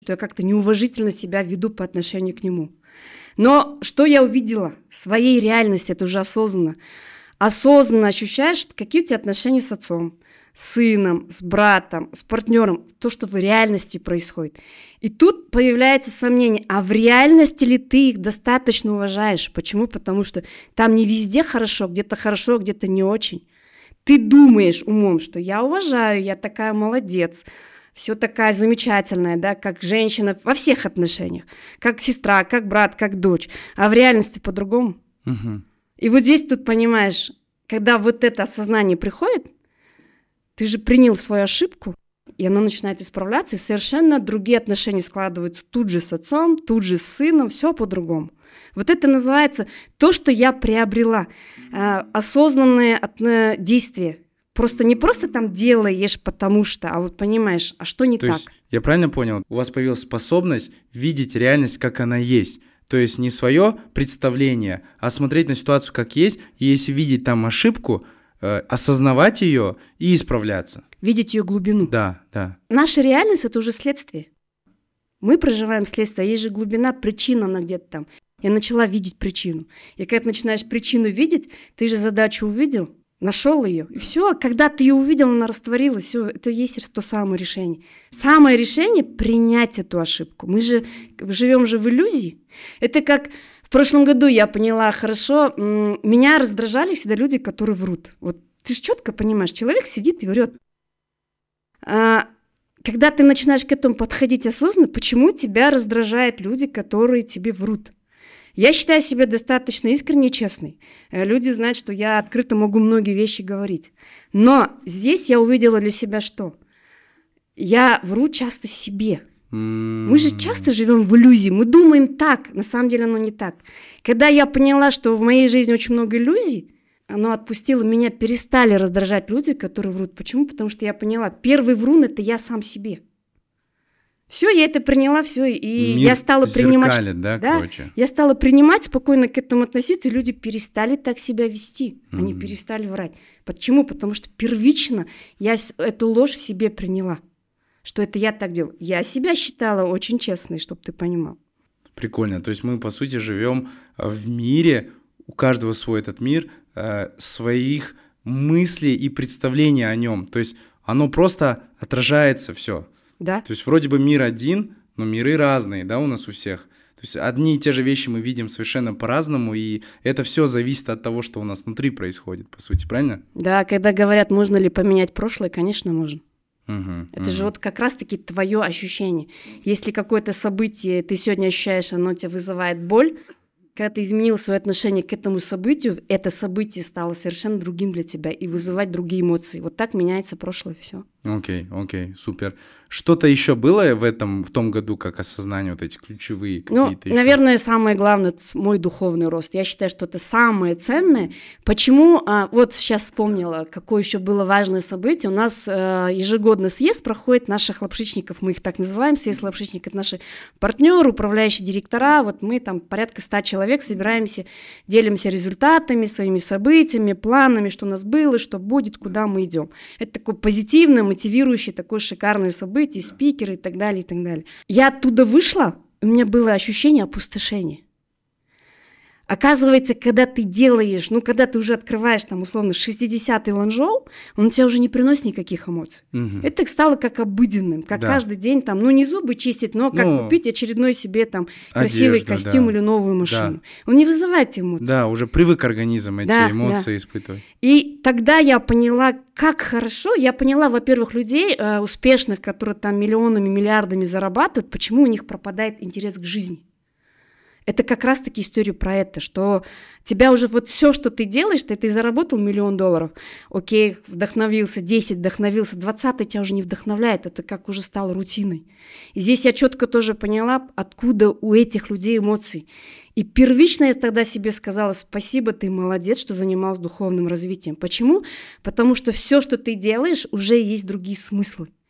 что я как-то неуважительно себя веду по отношению к нему. Но что я увидела в своей реальности, это уже осознанно. Осознанно ощущаешь, какие у тебя отношения с отцом, с сыном, с братом, с партнером, то, что в реальности происходит. И тут появляется сомнение, а в реальности ли ты их достаточно уважаешь? Почему? Потому что там не везде хорошо, где-то не очень. Ты думаешь умом, что я уважаю, я такая молодец, все такая замечательная, да, как женщина во всех отношениях, как сестра, как брат, как дочь, а в реальности по-другому. Угу. И вот здесь тут понимаешь, когда вот это осознание приходит, ты же принял свою ошибку, и оно начинает исправляться, и совершенно другие отношения складываются тут же с отцом, тут же с сыном, все по-другому. Вот это называется то, что я приобрела, осознанное действие. Просто не просто там делаешь потому что, а вот понимаешь, а что не то так. Есть, я правильно понял, у вас появилась способность видеть реальность, как она есть. То есть не свое представление, а смотреть на ситуацию как есть, и если видеть там ошибку, осознавать ее и исправляться. Видеть ее глубину. Да, да. Наша реальность – это уже следствие. Мы проживаем следствие, а есть же глубина, причина, она где-то там. Я начала видеть причину. И когда ты начинаешь причину видеть, ты же задачу увидел, нашел ее, и все, когда ты ее увидел, она растворилась, все, это и есть то самое решение. Самое решение – принять эту ошибку. Мы же живем же в иллюзии. Это как в прошлом году я поняла хорошо, меня раздражали всегда люди, которые врут. Вот ты же четко понимаешь, человек сидит и врет. Когда ты начинаешь к этому подходить осознанно, почему тебя раздражают люди, которые тебе врут? Я считаю себя достаточно искренней и честной. Люди знают, что я открыто могу многие вещи говорить. Но здесь я увидела для себя что? Я вру часто себе. Мы же часто живем в иллюзии, мы думаем так, на самом деле оно не так. Когда я поняла, что в моей жизни очень много иллюзий, оно отпустило, меня перестали раздражать люди, которые врут. Почему? Потому что я поняла, первый врун – это я сам себе. Все, я это приняла, все, и мир я стала принимать. Да, короче. Я стала принимать, спокойно к этому относиться, и люди перестали так себя вести, они перестали врать. Почему? Потому что первично я эту ложь в себе приняла, что это я так делаю. Я себя считала очень честной, чтобы ты понимал. Прикольно. То есть мы, по сути, живем в мире, у каждого свой этот мир, своих мыслей и представлений о нем. То есть оно просто отражается все. Да. То есть вроде бы мир один, но миры разные, да, у нас у всех. То есть одни и те же вещи мы видим совершенно по-разному, и это все зависит от того, что у нас внутри происходит, по сути, правильно? Да, когда говорят, можно ли поменять прошлое, конечно, можно. Это же вот как раз-таки твое ощущение. Если какое-то событие ты сегодня ощущаешь, оно тебя вызывает боль, когда ты изменил свое отношение к этому событию, это событие стало совершенно другим для тебя и вызывать другие эмоции. Вот так меняется прошлое, все. Окей, супер. Что-то еще было в том году, как осознание, вот эти ключевые какие-то еще? Наверное, самое главное – это мой духовный рост. Я считаю, что это самое ценное. Почему? Вот сейчас вспомнила, какое еще было важное событие. У нас ежегодно съезд проходит наших лапшичников, мы их так называем, съезд лапшичников – это наши партнеры, управляющие директора. Вот мы там порядка 100 человек собираемся, делимся результатами, своими событиями, планами, что у нас было, что будет, куда мы идем. Это такое позитивное, мотивирующее, такое шикарное событие, спикеры и так далее, и так далее. Я оттуда вышла, у меня было ощущение опустошения. Оказывается, когда ты делаешь, когда ты уже открываешь, там, условно, 60-й ланчжоу, он у тебя уже не приносит никаких эмоций. Это стало как обыденным, как каждый день, там, не зубы чистить, но как купить очередной себе там красивый костюм или новую машину. Он не вызывает эмоций. Да, уже привык организм эти эмоции испытывать. И тогда я поняла, как хорошо, я поняла, во-первых, людей успешных, которые там миллионами, миллиардами зарабатывают, почему у них пропадает интерес к жизни. Это как раз-таки история про это, что тебя уже вот все, что ты делаешь, ты заработал $1 миллион, окей, вдохновился, 10 вдохновился, 20 тебя уже не вдохновляет, это как уже стало рутиной. И здесь я четко тоже поняла, откуда у этих людей эмоции. И первично я тогда себе сказала: спасибо, ты молодец, что занималась духовным развитием. Почему? Потому что все, что ты делаешь, уже есть другие смыслы.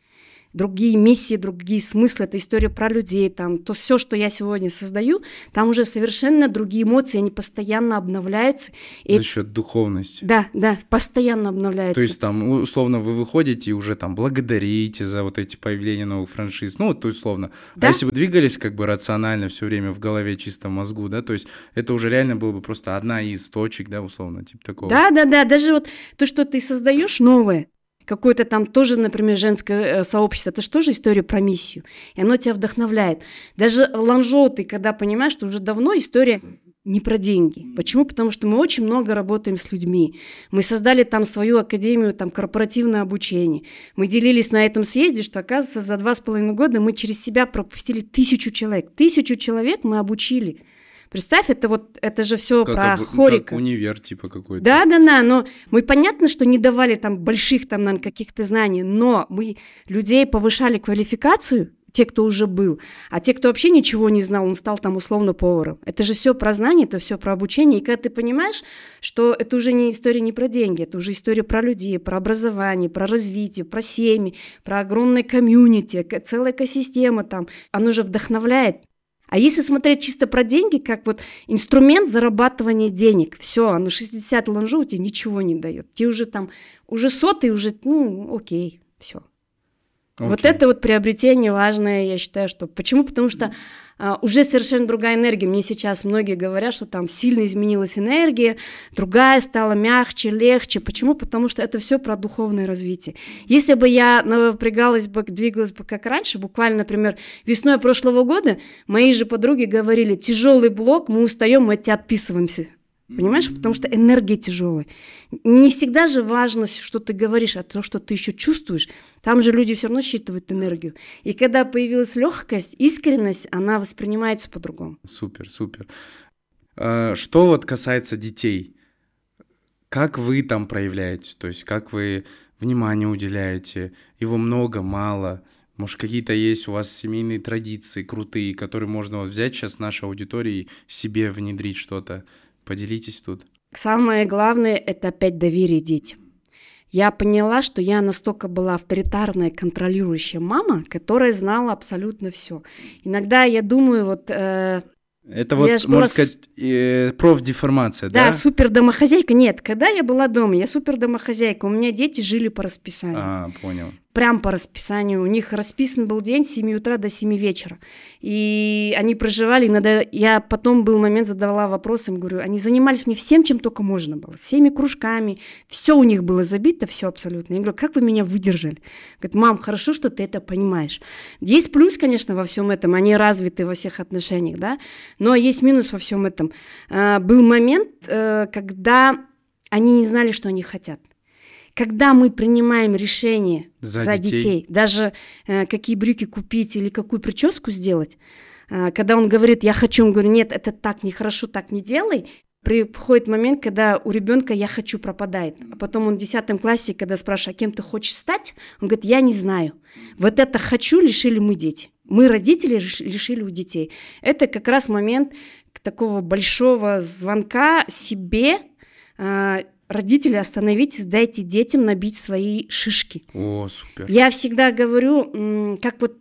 другие миссии, другие смыслы, это история про людей, там, то все, что я сегодня создаю, там уже совершенно другие эмоции, они постоянно обновляются. За счет духовности. Да, постоянно обновляются. То есть там, условно, вы выходите и уже там благодарите за вот эти появления новых франшиз, ну, вот условно. Да? А если бы двигались как бы рационально все время в голове, чисто в мозгу, да, то есть это уже реально было бы просто одна из точек, да, условно, типа такого. Да, даже вот то, что ты создаешь новое, какое-то там тоже, например, женское сообщество, это же тоже история про миссию, и оно тебя вдохновляет. Даже Ланчжоу, ты когда понимаешь, что уже давно история не про деньги. Почему? Потому что мы очень много работаем с людьми. Мы создали там свою академию, там корпоративное обучение. Мы делились на этом съезде, что, оказывается, за 2,5 года мы через себя пропустили 1000 человек. 1000 человек мы обучили. Представь, это же все про хорика. Как универ типа какой-то. Да, но мы понятно, что не давали там больших там, наверное, каких-то знаний, но мы людей повышали квалификацию, те, кто уже был, а те, кто вообще ничего не знал, он стал там условно поваром. Это же все про знания, это все про обучение. И когда ты понимаешь, что это уже не история не про деньги, это уже история про людей, про образование, про развитие, про семьи, про огромное комьюнити, целая экосистема там, оно же вдохновляет. А если смотреть чисто про деньги, как вот инструмент зарабатывания денег, все, оно 60 Ланчжоу тебе ничего не дает. Тебе уже там, уже 100, уже, окей, все. Вот это вот приобретение важное, я считаю, что... Почему? Потому что уже совершенно другая энергия. Мне сейчас многие говорят, что там сильно изменилась энергия, другая стала мягче, легче. Почему? Потому что это все про духовное развитие. Если бы я напрягалась бы, двигалась бы как раньше, буквально, например, весной прошлого года, мои же подруги говорили: тяжелый блок, мы устаем, мы от тебя отписываемся. Понимаешь? Потому что энергия тяжелая. Не всегда же важно, что ты говоришь, а то, что ты еще чувствуешь. Там же люди все равно считывают энергию. И когда появилась легкость, искренность, она воспринимается по-другому. Супер. Что вот касается детей, как вы там проявляете? То есть как вы внимание уделяете? Его много, мало? Может, какие-то есть у вас семейные традиции крутые, которые можно вот взять сейчас в нашей аудитории, себе внедрить что-то? Поделитесь тут. Самое главное – это опять доверие детям. Я поняла, что я настолько была авторитарная, контролирующая мама, которая знала абсолютно все. Иногда я думаю, это вот, можно сказать, профдеформация, да? Да, супердомохозяйка. Нет, когда я была дома, я супердомохозяйка. У меня дети жили по расписанию. Понял. Прям по расписанию. У них расписан был день с 7 утра до 7 вечера. И они проживали, иногда я потом был момент, задавала вопросы, им говорю, они занимались мне всем, чем только можно было. Всеми кружками, все у них было забито, все абсолютно. Я говорю, как вы меня выдержали? Говорит, мам, хорошо, что ты это понимаешь. Есть плюс, конечно, во всем этом, они развиты во всех отношениях, да, но есть минус во всем этом. Был момент, когда они не знали, что они хотят. Когда мы принимаем решение за детей, даже какие брюки купить или какую прическу сделать, когда он говорит, я хочу, он говорит, нет, это так нехорошо, так не делай, приходит момент, когда у ребенка «я хочу» пропадает. А потом он в 10 классе, когда спрашивает, а кем ты хочешь стать, он говорит, я не знаю. Вот это «хочу» лишили мы дети. Мы, родители, лишили у детей. Это как раз момент такого большого звонка себе. Родители, остановитесь, дайте детям набить свои шишки. О, супер. Я всегда говорю, как вот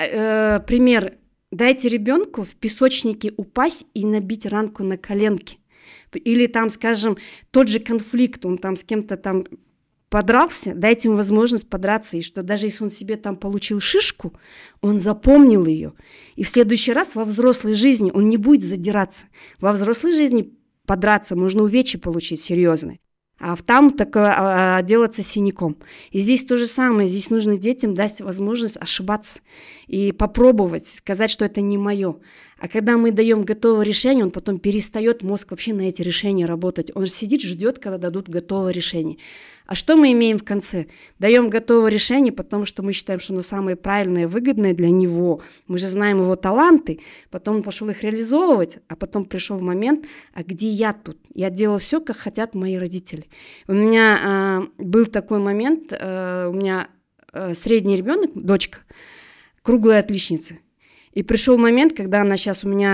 пример, дайте ребенку в песочнике упасть и набить ранку на коленке. Или там, скажем, тот же конфликт, он там с кем-то там подрался, дайте ему возможность подраться, и что даже если он себе там получил шишку, он запомнил ее. И в следующий раз во взрослой жизни он не будет задираться. Во взрослой жизни подраться можно увечья получить серьезные. А там такое отделаться синяком. И здесь то же самое. Здесь нужно детям дать возможность ошибаться и попробовать, сказать, что это не мое. А когда мы даем готовое решение, он потом перестает мозг вообще на эти решения работать. Он сидит, ждет, когда дадут готовое решение. А что мы имеем в конце? Даем готовое решение, потому что мы считаем, что оно самое правильное и выгодное для него. Мы же знаем его таланты, потом он пошел их реализовывать, а потом пришел момент, а где я тут? Я делала все, как хотят мои родители. У меня был такой момент, у меня средний ребенок, дочка, круглая отличница. И пришел момент, когда она сейчас у меня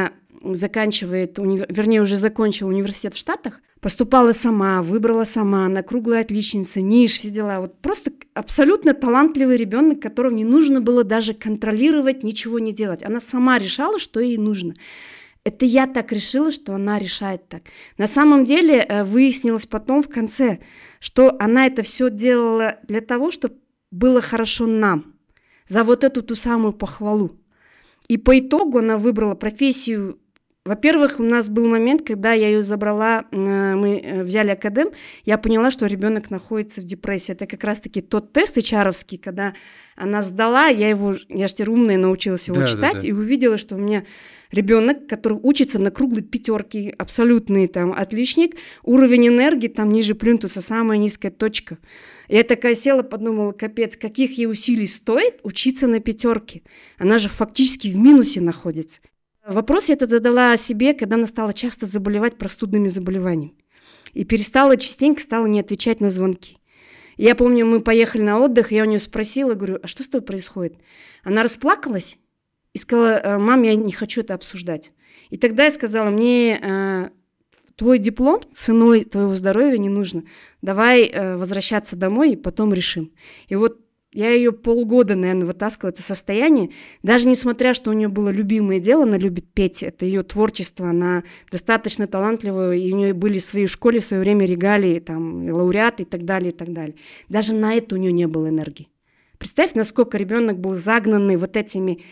заканчивает, уже закончила университет в Штатах, поступала сама, выбрала сама, она круглая отличница, ниш, все дела. Вот просто абсолютно талантливый ребенок, которого не нужно было даже контролировать, ничего не делать. Она сама решала, что ей нужно. Это я так решила, что она решает так. На самом деле выяснилось потом в конце, что она это все делала для того, чтобы было хорошо нам, за вот эту ту самую похвалу. И по итогу она выбрала профессию. Во-первых, у нас был момент, когда я ее забрала, мы взяли академ, я поняла, что ребенок находится в депрессии. Это как раз-таки тот тест HR-овский, когда она сдала, я же теперь умная, научилась его читать, и увидела, что у меня ребенок, который учится на круглой 5, абсолютный там отличник, уровень энергии там ниже плинтуса, самая низкая точка. Я такая села, подумала, капец, каких ей усилий стоит учиться на 5. Она же фактически в минусе находится. Вопрос я этот задала себе, когда она стала часто заболевать простудными заболеваниями. И частенько стала не отвечать на звонки. Я помню, мы поехали на отдых, я у нее спросила, говорю, а что с тобой происходит? Она расплакалась и сказала, мам, я не хочу это обсуждать. И тогда я сказала, мне твой диплом ценой твоего здоровья не нужно. Давай возвращаться домой и потом решим. И вот я ее полгода, наверное, вытаскивала это состояние, даже несмотря, что у нее было любимое дело, она любит петь, это ее творчество, она достаточно талантливая, и у нее были в своей школе в свое время регалии, там, лауреаты и так далее, и так далее. Даже на это у нее не было энергии. Представь, насколько ребенок был загнанный вот этими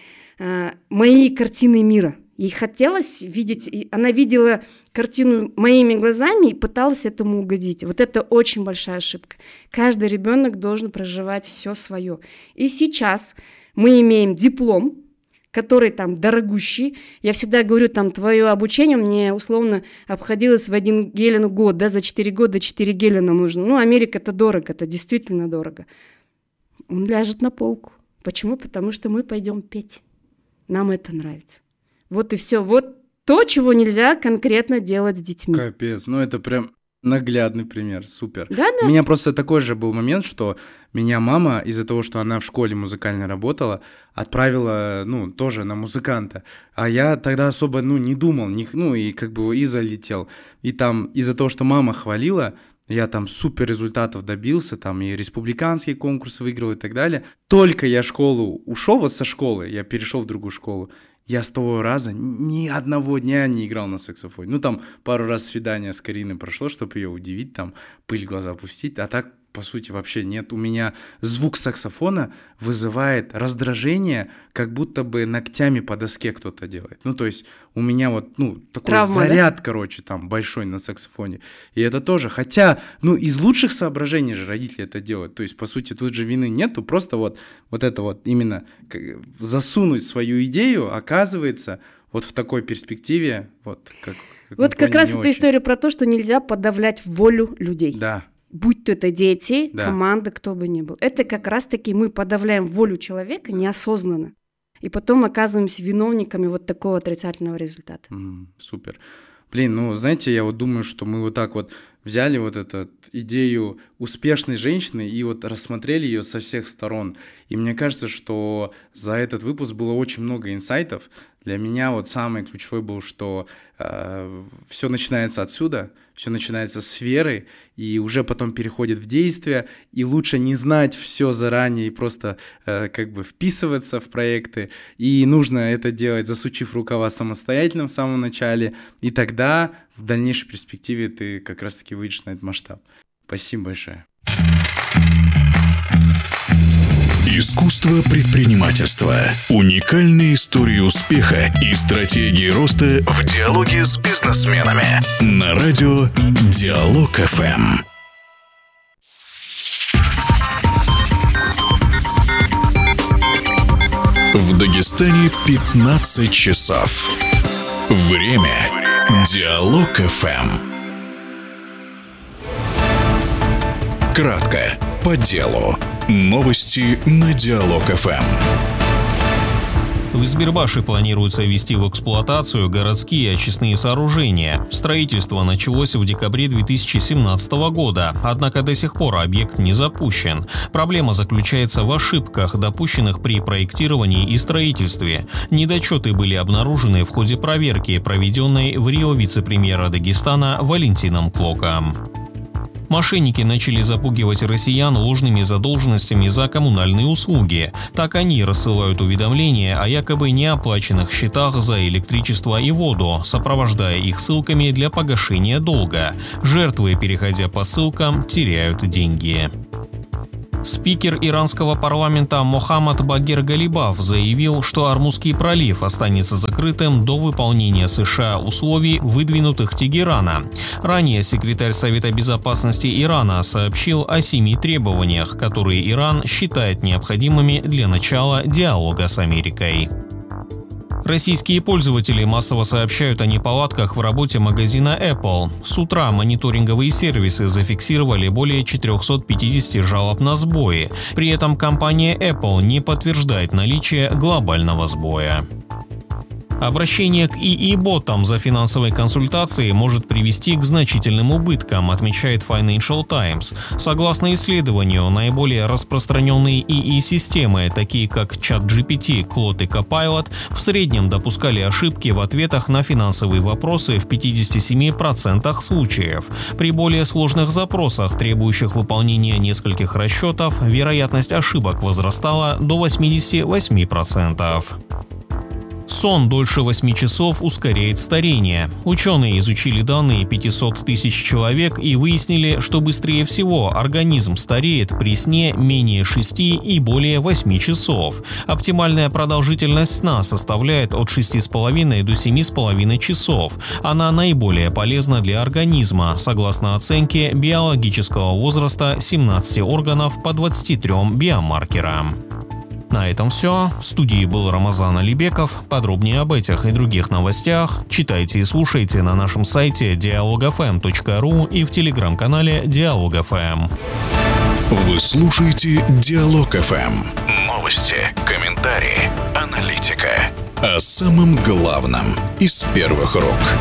моей картиной мира. Ей хотелось видеть, она видела картину моими глазами и пыталась этому угодить. Вот это очень большая ошибка. Каждый ребенок должен проживать все свое. И сейчас мы имеем диплом, который там дорогущий. Я всегда говорю, там, твое обучение мне условно обходилось в 1 гелен год, да, за 4 года 4 гелена нужно. Ну, Америка это дорого, это действительно дорого. Он ляжет на полку. Почему? Потому что мы пойдем петь. Нам это нравится. Вот и все. Вот то, чего нельзя конкретно делать с детьми. Капец, ну это прям наглядный пример, супер. Да. У меня просто такой же был момент, что меня мама, из-за того, что она в школе музыкально работала, отправила, тоже на музыканта. А я тогда особо, не думал, и как бы и залетел. И там из-за того, что мама хвалила, я там супер результатов добился, там и республиканские конкурсы выиграл и так далее. Только я ушел со школы, я перешел в другую школу, я с того раза ни одного дня не играл на саксофоне. Там пару раз свидание с Кариной прошло, чтобы ее удивить, там пыль в глаза пустить, а так, по сути, вообще нет. У меня звук саксофона вызывает раздражение, как будто бы ногтями по доске кто-то делает. То есть у меня такой травма, заряд, да? короче, там большой на саксофоне. И это тоже, хотя, из лучших соображений же родители это делают. То есть, по сути, тут же вины нету, просто вот это вот именно засунуть свою идею, оказывается, вот в такой перспективе, как раз эта история про то, что нельзя подавлять волю людей. Да. Будь то это дети, да. команда, кто бы ни был. Это как раз-таки мы подавляем волю человека неосознанно. И потом оказываемся виновниками вот такого отрицательного результата. Супер. Знаете, я думаю, что мы вот так вот взяли вот эту идею успешной женщины и вот рассмотрели ее со всех сторон. И мне кажется, что за этот выпуск было очень много инсайтов. Для меня вот самый ключевой был, что все начинается отсюда, все начинается с веры, и уже потом переходит в действие, и лучше не знать все заранее и просто вписываться в проекты, и нужно это делать, засучив рукава самостоятельно в самом начале, и тогда в дальнейшей перспективе ты как раз-таки выйдешь на этот масштаб. Спасибо большое. Искусство предпринимательства. Уникальные истории успеха и стратегии роста в диалоге с бизнесменами. На радио Диалог ФМ. В Дагестане 15 часов. Время Диалог ФМ. Кратко, по делу. Новости на Диалог ФМ. В Избербаше планируется ввести в эксплуатацию городские очистные сооружения. Строительство началось в декабре 2017 года, однако до сих пор объект не запущен. Проблема заключается в ошибках, допущенных при проектировании и строительстве. Недочеты были обнаружены в ходе проверки, проведенной в Рио вице-премьера Дагестана Валентином Клоком. Мошенники начали запугивать россиян ложными задолженностями за коммунальные услуги. Так они рассылают уведомления о якобы неоплаченных счетах за электричество и воду, сопровождая их ссылками для погашения долга. Жертвы, переходя по ссылкам, теряют деньги. Спикер иранского парламента Мохаммад Багир Галибаф заявил, что Ормузский пролив останется закрытым до выполнения США условий, выдвинутых Тегерана. Ранее секретарь Совета безопасности Ирана сообщил о 7 требованиях, которые Иран считает необходимыми для начала диалога с Америкой. Российские пользователи массово сообщают о неполадках в работе магазина Apple. С утра мониторинговые сервисы зафиксировали более 450 жалоб на сбои. При этом компания Apple не подтверждает наличие глобального сбоя. Обращение к ИИ-ботам за финансовой консультацией может привести к значительным убыткам, отмечает Financial Times. Согласно исследованию, наиболее распространенные ИИ-системы, такие как ChatGPT, Claude и Copilot, в среднем допускали ошибки в ответах на финансовые вопросы в 57% случаев. При более сложных запросах, требующих выполнения нескольких расчетов, вероятность ошибок возрастала до 88%. Сон дольше 8 часов ускоряет старение. Ученые изучили данные 500 тысяч человек и выяснили, что быстрее всего организм стареет при сне менее 6 и более 8 часов. Оптимальная продолжительность сна составляет от 6,5 до 7,5 часов. Она наиболее полезна для организма, согласно оценке биологического возраста 17 органов по 23 биомаркерам. На этом все. В студии был Рамазан Алибеков. Подробнее об этих и других новостях читайте и слушайте на нашем сайте dialogfm.ru и в телеграм-канале Диалог.ФМ. Вы слушаете Диалог ФМ. Новости, комментарии, аналитика. О самом главном из первых рук.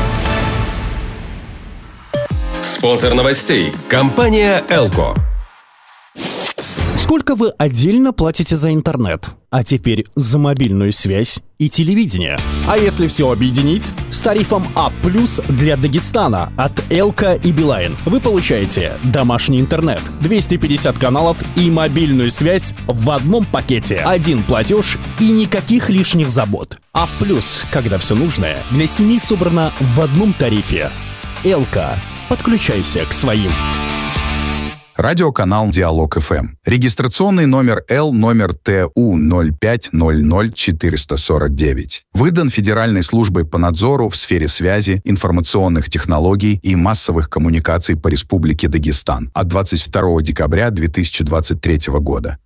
Спонсор новостей – компания «Элко». Сколько вы отдельно платите за интернет? А теперь за мобильную связь и телевидение. А если все объединить? С тарифом А+ для Дагестана от Элка и Билайн вы получаете домашний интернет, 250 каналов и мобильную связь в одном пакете. Один платеж и никаких лишних забот. А+, когда все нужное, для семьи собрано в одном тарифе. Элка. Подключайся к своим. Радиоканал Диалог ФМ. Регистрационный номер Л номер ТУ 0500449. Выдан Федеральной службой по надзору в сфере связи, информационных технологий и массовых коммуникаций по Республике Дагестан от 22 декабря 2023 года.